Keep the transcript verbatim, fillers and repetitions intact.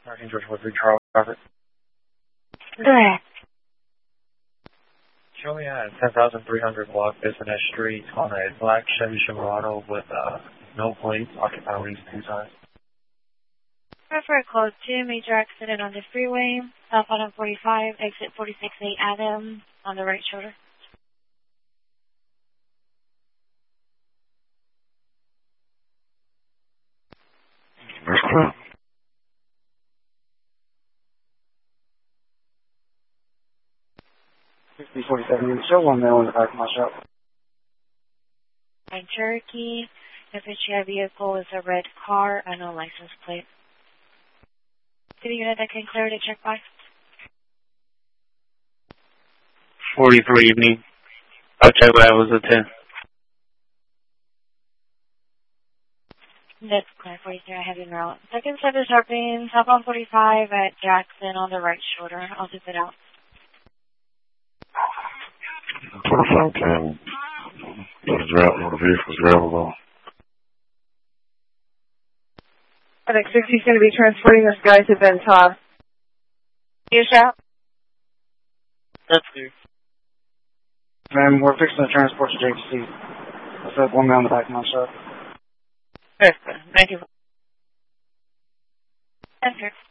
Angel delivery, Charles Robert. Correct. Show me at ten thousand three hundred block Business Street on a black Chevy Silverado with uh, no plates, occupied lease two times. Refer code two, major accident on the freeway, southbound forty-five, exit forty-six A Adam, on the right shoulder. That's correct. sixty forty-seven, show one male in the back of my shop. And Cherokee, if it's your vehicle is a red car and no license plate. To the unit that can clear the check box. forty-three evening. I'll check what was the ten. That's clear, forty-three, I have you now. Second set is sharpening, southbound forty-five at Jackson on the right shoulder. I'll zip it out. Perfect, and the driver, the vehicle's drivable. I think sixty's going to be transporting this guy to Ben Todd. You shout? That's clear. Ma'am, we're fixing to transport to J P C. I said one male in the back of my shop. Perfect. Thank you. Enter.